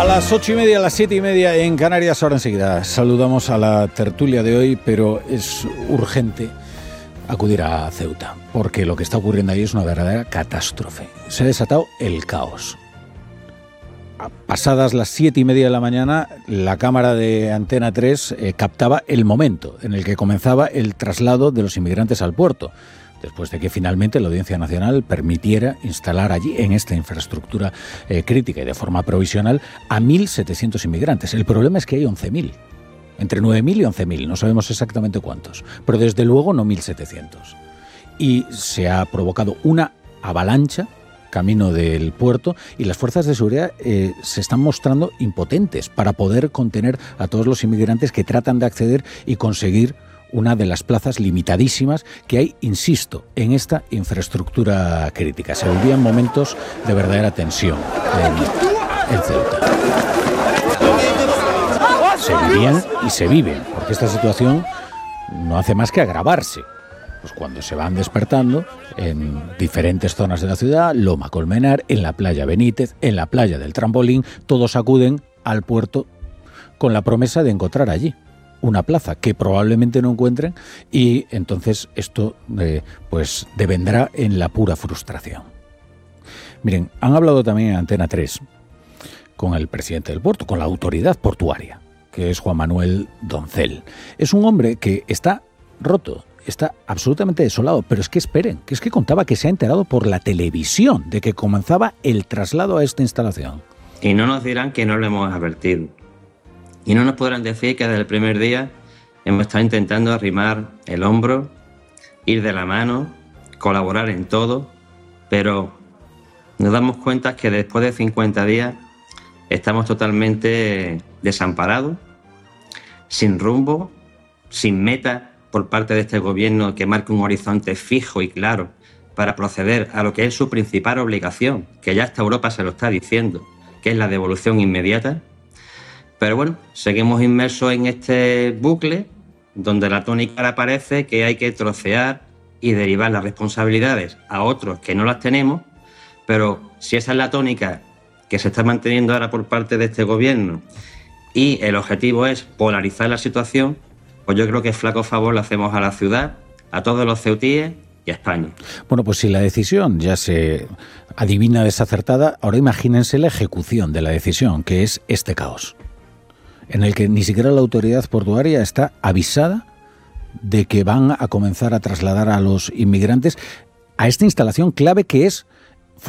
las 8:30, a las 7:30 en Canarias. Ahora enseguida saludamos a la tertulia de hoy, pero es urgente acudir a Ceuta, porque lo que está ocurriendo ahí es una verdadera catástrofe. Se ha desatado el caos. Pasadas las 7:30 de la mañana, la cámara de Antena 3 captaba el momento en el que comenzaba el traslado de los inmigrantes al puerto, después de que finalmente la Audiencia Nacional permitiera instalar allí, en esta infraestructura crítica y de forma provisional, a 1.700 inmigrantes. El problema es que hay 11.000, entre 9.000 y 11.000, no sabemos exactamente cuántos, pero desde luego no 1.700. Y se ha provocado una avalancha camino del puerto y las fuerzas de seguridad se están mostrando impotentes para poder contener a todos los inmigrantes que tratan de acceder y conseguir una de las plazas limitadísimas que hay, insisto, en esta infraestructura crítica. Se vivían momentos de verdadera tensión en Ceuta. Se vivían y se viven, porque esta situación no hace más que agravarse. Pues cuando se van despertando en diferentes zonas de la ciudad, Loma Colmenar, en la playa Benítez, en la playa del Trampolín, todos acuden al puerto con la promesa de encontrar allí una plaza que probablemente no encuentren, y entonces esto pues devendrá en la pura frustración. Miren, han hablado también en Antena 3 con el presidente del puerto, con la autoridad portuaria, que es Juan Manuel Doncel. Es un hombre que está roto, está absolutamente desolado, pero es que esperen, que es que contaba que se ha enterado por la televisión de que comenzaba el traslado a esta instalación. Y no nos dirán que no lo hemos advertido. Y no nos podrán decir que desde el primer día hemos estado intentando arrimar el hombro, ir de la mano, colaborar en todo, pero nos damos cuenta que después de 50 días estamos totalmente desamparados, sin rumbo, sin meta por parte de este gobierno que marque un horizonte fijo y claro para proceder a lo que es su principal obligación, que ya hasta Europa se lo está diciendo, que es la devolución inmediata. Pero bueno, seguimos inmersos en este bucle donde la tónica aparece que hay que trocear y derivar las responsabilidades a otros que no las tenemos, pero si esa es la tónica que se está manteniendo ahora por parte de este gobierno y el objetivo es polarizar la situación, pues yo creo que flaco favor le hacemos a la ciudad, a todos los ceutíes y a España. Bueno, pues si la decisión ya se adivina desacertada, ahora imagínense la ejecución de la decisión, que es este caos, en el que ni siquiera la autoridad portuaria está avisada de que van a comenzar a trasladar a los inmigrantes a esta instalación clave que es